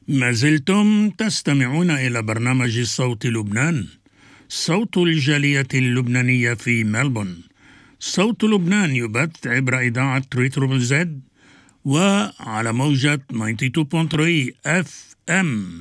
ما زلتم تستمعون إلى برنامج صوت لبنان، صوت الجالية اللبنانية في ملبون. صوت لبنان يبث عبر إذاعة ريتروبل زد وعلى موجة 92.3 FM.